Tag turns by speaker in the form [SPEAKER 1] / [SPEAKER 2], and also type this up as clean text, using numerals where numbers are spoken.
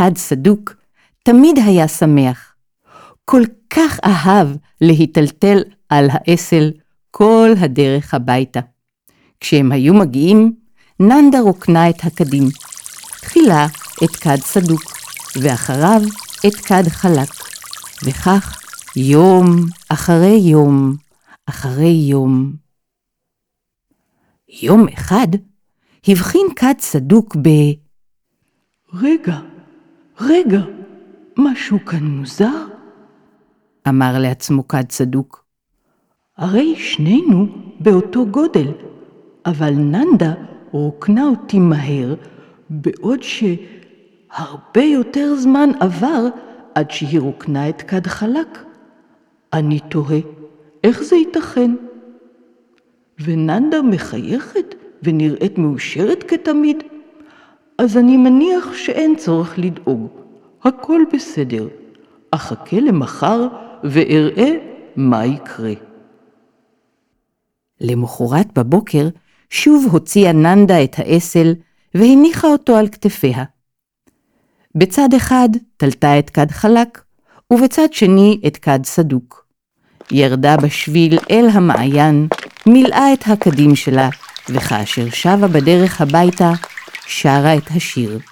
[SPEAKER 1] כד סדוק תמיד היה שמח. כל כך אהב להיטלטל על האסל כל הדרך הביתה. כשהם היו מגיעים, ננדה רוקנה את הכדים. תחילה את כד סדוק, ואחריו את כד חלק. וכך יום אחרי יום אחרי יום. יום אחד הבחין כד סדוק רגע, משהו כאן מוזר, אמר לעצמו כד סדוק. הרי שנינו באותו גודל, אבל ננדה רוקנה אותי מהר, בעוד שהרבה יותר זמן עבר עד שהיא רוקנה את כד חלק. אני תוהה, איך זה ייתכן? וננדה מחייכת ונראית מאושרת כתמיד. אז אני מניח שאין צורך לדאוג, הכל בסדר. אחכה למחר ואראה מה יקרה. למחרת בבוקר שוב הוציאה ננדה את האסל והניחה אותו על כתפיה. בצד אחד תלתה את כד חלק, ובצד שני את כד סדוק. ירדה בשביל אל המעיין, מילאה את הכדים שלה, וכאשר שבה בדרך הביתה, שרה את השיר.